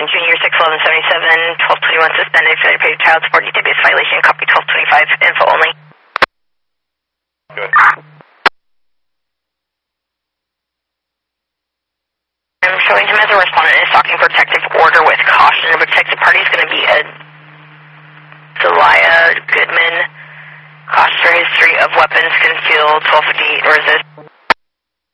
Boston Junior, 61177, 1221 suspended, failure to pay child support, database violation, copy 1225, info only. Good. I'm showing him as a respondent is stalking protective order with caution. The protected party is going to be a Delia Goodman. Caution for history of weapons concealed, 1258 resist.